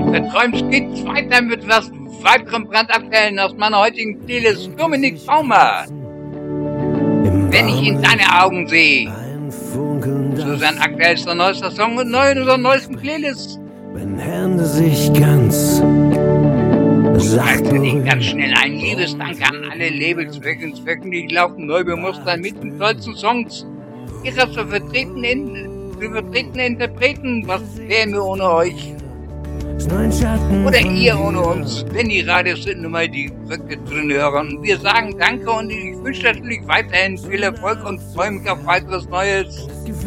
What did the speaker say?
Verträumt geht's weiter mit was weiteren Brandabfällen aus meiner heutigen Playlist. Dominik Baumer. Wenn ich in deine Augen sehe. So sein aktuellster neuester Song und neu in unserer neuesten Playlist. Wenn Hände sich ganz sacht berühren. Ganz schnell ein Liebesdank an alle Labels, wöchentlich laufen neu bemustern mit den tollsten Songs ihrer zu vertretenen Interpreten. Was wären wir ohne euch? Oder ihr ohne uns, wenn die Radios sind nun mal die Brücke drin hören. Und wir sagen Danke und ich wünsche natürlich weiterhin viel Erfolg und freue mich auf weiteres Neues.